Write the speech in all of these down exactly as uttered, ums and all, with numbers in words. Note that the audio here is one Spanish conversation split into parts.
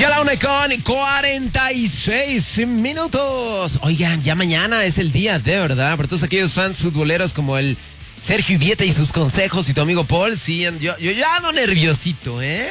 Ya la una con cuarenta y seis minutos. Oigan, ya mañana es el día de verdad. Para todos aquellos fans futboleros como el Sergio Ibieta y sus consejos y tu amigo Paul, sí, yo, yo ya ando nerviosito, ¿eh?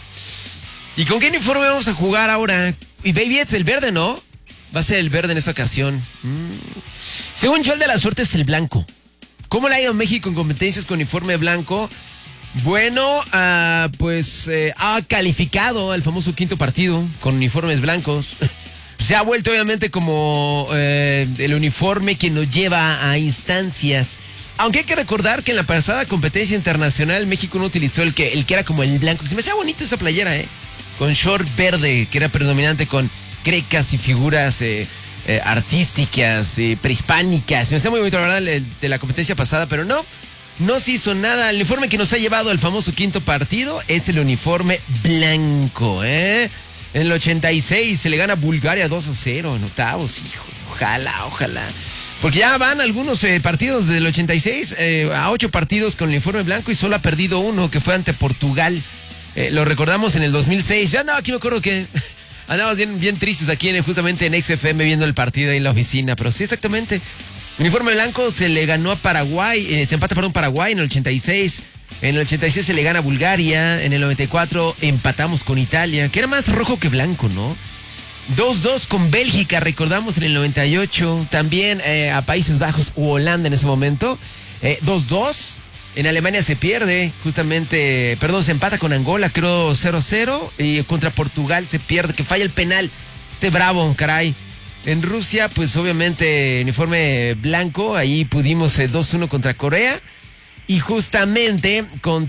¿Y con qué uniforme vamos a jugar ahora? Y baby, es el verde, ¿no? Va a ser el verde en esta ocasión. Mm. Según yo, el de la suerte es el blanco. ¿Cómo le ha ido a México en competencias con uniforme blanco? Bueno, uh, pues eh, ha calificado al famoso quinto partido con uniformes blancos. Se ha vuelto obviamente como eh, el uniforme que nos lleva a instancias. Aunque hay que recordar que en la pasada competencia internacional México no utilizó el que, el que era como el blanco. Se me hacía bonito esa playera, ¿eh? Con short verde, que era predominante con grecas y figuras eh, eh, artísticas, eh, prehispánicas. Se me hacía muy bonito, la verdad, de, de la competencia pasada, pero no. No se hizo nada. El uniforme que nos ha llevado al famoso quinto partido es el uniforme blanco, ¿eh? En el ochenta y seis se le gana a Bulgaria dos a cero en octavos, hijo. Ojalá, ojalá. Porque ya van algunos eh, partidos del ochenta y seis eh, a ocho partidos con el uniforme blanco y solo ha perdido uno, que fue ante Portugal. Eh, lo recordamos en el dos mil seis. Ya andaba aquí, me acuerdo que andamos bien, bien tristes aquí en, justamente en X F M viendo el partido ahí en la oficina. Pero sí, exactamente. Uniforme blanco se le ganó a Paraguay, eh, se empata para un Paraguay en el ochenta y seis. En el ochenta y seis se le gana a Bulgaria. En el noventa y cuatro empatamos con Italia, que era más rojo que blanco, ¿no? dos dos con Bélgica, recordamos, en el noventa y ocho. También eh, a Países Bajos u Holanda en ese momento. Eh, dos dos. En Alemania se pierde, justamente, perdón, se empata con Angola, creo cero cero. Y contra Portugal se pierde, que falla el penal. Este bravo, caray. En Rusia, pues obviamente uniforme blanco, ahí pudimos eh, dos uno contra Corea. Y justamente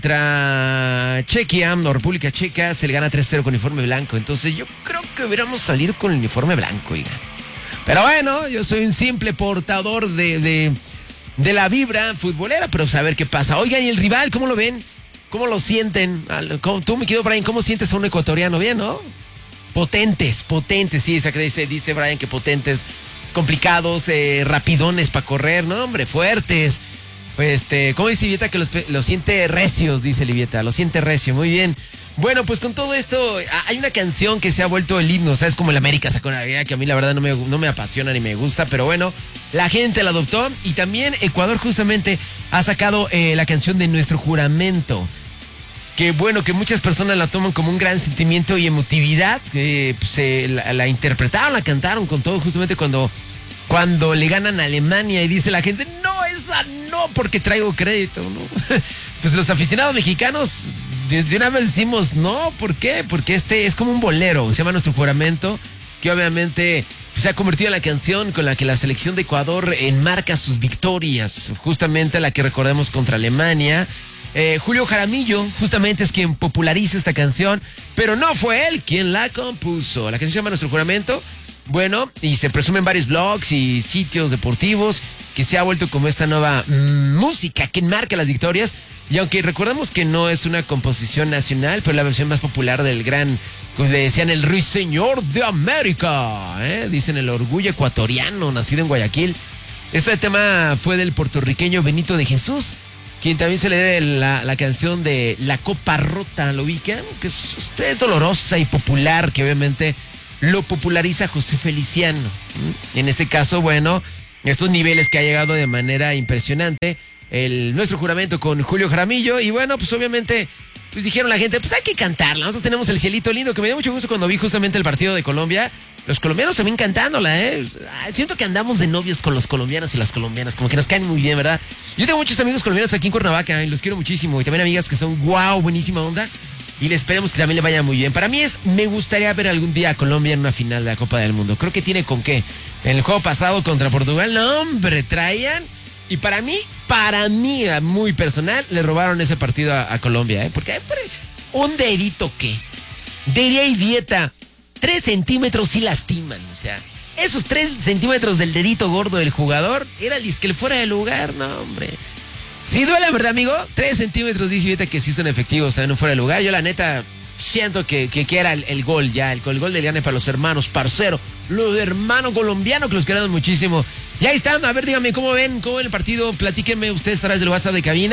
contra Chequia, o República Checa, se le gana tres cero con uniforme blanco. Entonces yo creo que hubiéramos salido con el uniforme blanco, oiga. Pero bueno, yo soy un simple portador de, de, de la vibra futbolera, pero a ver qué pasa. Oigan, ¿y el rival, cómo lo ven? ¿Cómo lo sienten? ¿Cómo, tú, me quedo, Brian, ¿cómo sientes a un ecuatoriano? Bien, ¿no? Potentes, potentes, sí, dice, dice Brian que potentes, complicados, eh, rapidones para correr, no, hombre, fuertes. Este, ¿cómo dice Livieta? Que los, los siente recios, dice Livieta, los siente recio, muy bien. Bueno, pues con todo esto, hay una canción que se ha vuelto el himno, ¿sabes? Como el América sacó una idea que a mí la verdad no me, no me apasiona ni me gusta, pero bueno, la gente la adoptó. Y también Ecuador justamente ha sacado eh, la canción de Nuestro Juramento. Que bueno, que muchas personas la toman como un gran sentimiento y emotividad. Eh, pues, eh, la, la interpretaron, la cantaron con todo, justamente cuando, cuando le ganan a Alemania y dice la gente, no, esa no, porque traigo crédito, ¿no? Pues los aficionados mexicanos de, de una vez decimos, no, ¿por qué? Porque este es como un bolero, se llama Nuestro Juramento, que obviamente pues, se ha convertido en la canción con la que la selección de Ecuador enmarca sus victorias, justamente la que recordemos contra Alemania. Eh, Julio Jaramillo justamente es quien populariza esta canción, pero no fue él quien la compuso. La canción se llama Nuestro Juramento. Bueno, y se presume en varios blogs y sitios deportivos que se ha vuelto como esta nueva mmm, música que enmarca las victorias. Y aunque recordamos que no es una composición nacional, pero la versión más popular del gran, como le decían, el Ruiseñor de América, ¿eh? Dicen el orgullo ecuatoriano, nacido en Guayaquil. Este tema fue del puertorriqueño Benito de Jesús, quien también se le debe la, la canción de La Copa Rota, ¿lo ubican? Que es, es dolorosa y popular, que obviamente lo populariza José Feliciano. ¿Mm? En este caso, bueno, estos niveles que ha llegado de manera impresionante, el Nuestro Juramento con Julio Jaramillo, y bueno, pues obviamente, pues dijeron la gente, pues hay que cantarla. Nosotros tenemos el cielito lindo, que me dio mucho gusto cuando vi justamente el partido de Colombia. Los colombianos también cantándola, ¿eh? Siento que andamos de novios con los colombianos y las colombianas, como que nos caen muy bien, ¿verdad? Yo tengo muchos amigos colombianos aquí en Cuernavaca y los quiero muchísimo. Y también amigas que son wow, buenísima onda. Y le esperemos que también le vaya muy bien. Para mí es, me gustaría ver algún día a Colombia en una final de la Copa del Mundo. Creo que tiene con qué. En el juego pasado contra Portugal, no, hombre, traían. Y para mí, para mí, muy personal, le robaron ese partido a, a Colombia, ¿eh? Porque fue un dedito que, diría Ibieta, tres centímetros sí lastiman, o sea, esos tres centímetros del dedito gordo del jugador era el que le fuera de lugar, no, hombre. Sí duele, ¿verdad, amigo? Tres centímetros dice Ibieta que sí son efectivos, ¿sabes? No fuera de lugar. Yo, la neta, siento que, que, que era el, el gol ya, el, el gol del gane para los hermanos, parcero, los hermanos colombianos que los queremos muchísimo. Y ahí están, a ver, díganme, ¿cómo ven? ¿Cómo ven el partido? Platíquenme ustedes a través del WhatsApp de cabina.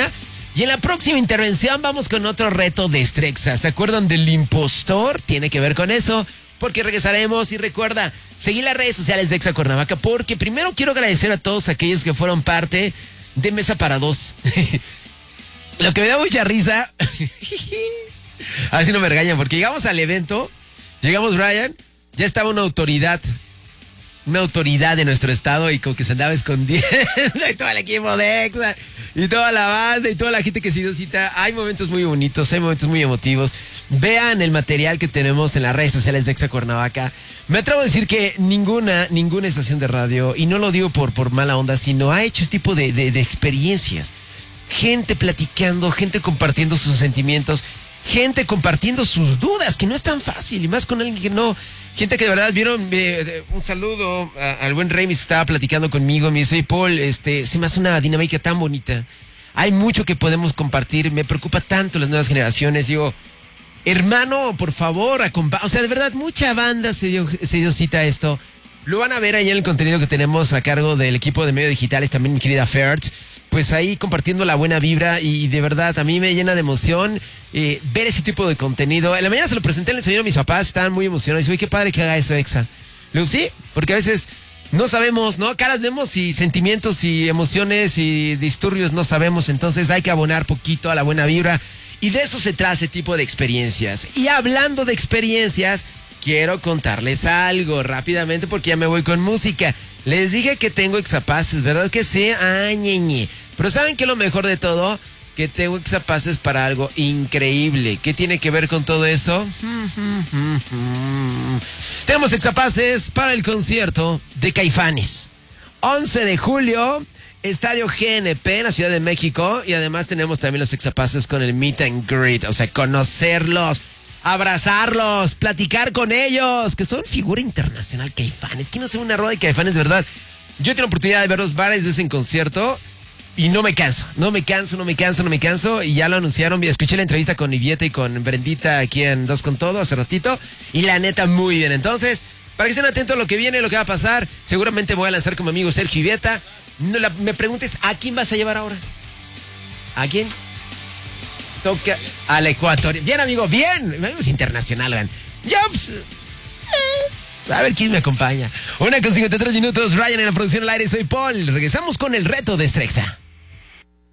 Y en la próxima intervención vamos con otro reto de Strexa. ¿Se acuerdan del impostor? Tiene que ver con eso, porque regresaremos. Y recuerda, seguir las redes sociales de Exa Cuernavaca, porque primero quiero agradecer a todos aquellos que fueron parte de Mesa para Dos. Lo que me da mucha risa, a ver si no me regañan, porque llegamos al evento, llegamos Brian, ya estaba una autoridad, una autoridad de nuestro estado y como que se andaba escondiendo y todo el equipo de Exa y toda la banda y toda la gente que se dio cita. Hay momentos muy bonitos, hay momentos muy emotivos. Vean el material que tenemos en las redes sociales de Exa Cuernavaca. Me atrevo a decir que ninguna, ninguna estación de radio, y no lo digo por, por mala onda, sino ha hecho este tipo de, de, de experiencias. Gente platicando, gente compartiendo sus sentimientos, gente compartiendo sus dudas, que no es tan fácil, y más con alguien que no... Gente que de verdad vieron, eh, un saludo a, al buen Remy, que estaba platicando conmigo, me dice, hey, Paul, este, se me hace una dinámica tan bonita, hay mucho que podemos compartir, me preocupa tanto las nuevas generaciones, digo, hermano, por favor, acompa-. O sea, de verdad, mucha banda se dio, se dio cita a esto, lo van a ver ahí en el contenido que tenemos a cargo del equipo de medios digitales, también mi querida Fertz, pues ahí compartiendo la buena vibra, y de verdad a mí me llena de emoción eh, ver ese tipo de contenido. En la mañana se lo presenté, le enseñé a mis papás, estaban muy emocionados. Dice, oye, qué padre que haga eso Exa. Le digo, sí, porque a veces no sabemos, ¿no? Caras vemos y sentimientos y emociones y disturbios no sabemos, entonces hay que abonar poquito a la buena vibra, y de eso se trata ese tipo de experiencias. Y hablando de experiencias, quiero contarles algo rápidamente porque ya me voy con música. Les dije que tengo Exapases, ¿verdad que sí? Ay, ñeñe. Pero ¿saben qué es lo mejor de todo? Que tengo Exapases para algo increíble. ¿Qué tiene que ver con todo eso? Tenemos Exapases para el concierto de Caifanes. once de julio, Estadio G N P en la Ciudad de México. Y además tenemos también los Exapases con el Meet and Greet. O sea, conocerlos, abrazarlos, platicar con ellos, que son figura internacional. Caifanes, ¿quién no sabe una rola de Caifanes, de verdad? Yo tengo la oportunidad de verlos varias veces en concierto y no me canso, no me canso, no me canso, no me canso. Y ya lo anunciaron, escuché la entrevista con Ivieta y con Brendita aquí en Dos con Todo hace ratito, y la neta muy bien. Entonces, para que estén atentos a lo que viene, lo que va a pasar, seguramente me voy a lanzar con mi amigo Sergio Ivieta. No, la, me preguntes, ¿a quién vas a llevar ahora? ¿A quién? Toca al Ecuador. Bien, amigo, bien. Es internacional, vean. Jobs. Eh, a ver quién me acompaña. Una con cincuenta y tres minutos. Ryan en la producción al aire. Soy Paul. Regresamos con el reto de Strexa.